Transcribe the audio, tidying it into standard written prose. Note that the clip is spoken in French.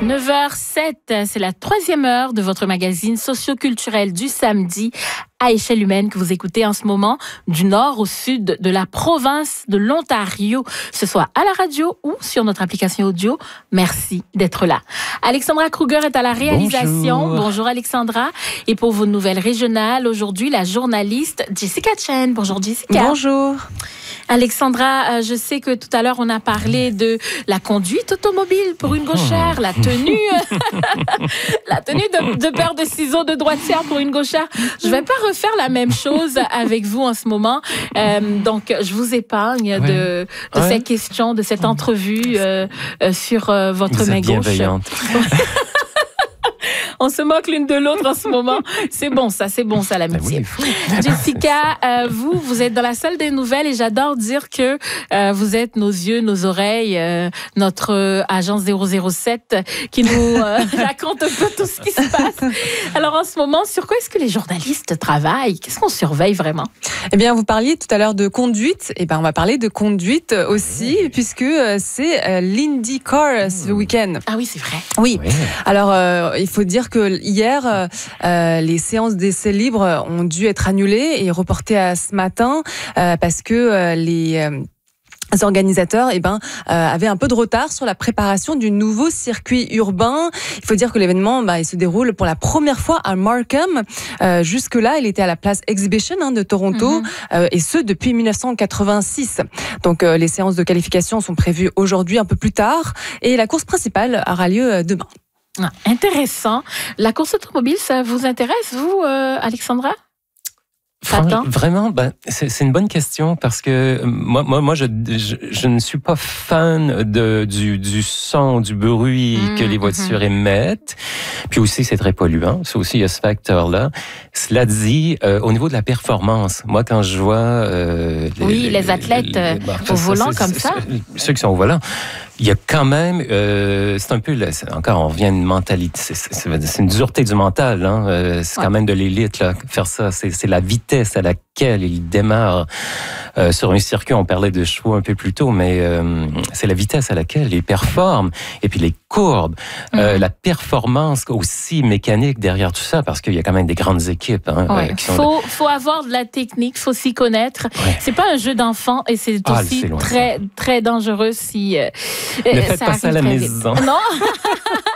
9h07, c'est la 3e heure de votre magazine socio-culturel du samedi à échelle humaine que vous écoutez en ce moment du nord au sud de la province de l'Ontario, que ce soit à la radio ou sur notre application audio. Merci d'être là. Alexandra Kruger est à la réalisation. Bonjour Alexandra. Et pour vos nouvelles régionales, aujourd'hui, la journaliste Jessica Chen. Bonjour Jessica. Bonjour. Alexandra, je sais que tout à l'heure, on a parlé de la conduite automobile pour une gauchère, la tenue de paire de ciseaux de droitière pour une gauchère. Je vais pas refaire la même chose avec vous en ce moment. Donc, je vous épargne de ces questions, de cette entrevue sur votre main gauche. On se moque l'une de l'autre en ce moment. C'est bon ça, l'amitié. Oui, Jessica, vous êtes dans la salle des nouvelles et j'adore dire que vous êtes nos yeux, nos oreilles, notre agence 007 qui nous raconte un peu tout ce qui se passe. Alors en ce moment, sur quoi est-ce que les journalistes travaillent? Qu'est-ce qu'on surveille vraiment? Eh bien, vous parliez tout à l'heure de conduite. Eh bien, on va parler de conduite aussi, puisque c'est l'IndyCar ce week-end. Ah oui, c'est vrai. Oui. Alors, il faut dire que hier, les séances d'essais libres ont dû être annulées et reportées à ce matin parce que les organisateurs avaient un peu de retard sur la préparation du nouveau circuit urbain. Il faut dire que l'événement il se déroule pour la première fois à Markham. Jusque-là, il était à la place Exhibition de Toronto, et ce depuis 1986. Donc les séances de qualification sont prévues aujourd'hui un peu plus tard et la course principale aura lieu demain. Ah, intéressant. La course automobile, ça vous intéresse, vous, Alexandra? Vraiment, c'est une bonne question parce que moi je ne suis pas fan du son, du bruit que les voitures émettent. Puis aussi, c'est très polluant. C'est aussi, il y a ce facteur-là. Cela dit, au niveau de la performance, moi, quand je vois... les athlètes au volant comme ça. Ceux qui sont au volant, il y a quand même... c'est un peu... Encore, on revient à une mentalité. C'est une dureté du mental. C'est quand même de l'élite, là, faire ça. C'est la vitesse à laquelle il démarre sur un circuit. On parlait de chevaux un peu plus tôt, mais c'est la vitesse à laquelle ils performent. Et puis les courbes, la performance aussi mécanique derrière tout ça, parce qu'il y a quand même des grandes équipes. Qui sont faut avoir de la technique, faut s'y connaître. C'est pas un jeu d'enfant et c'est aussi très, très dangereux si ne faites pas ça à la maison. Non.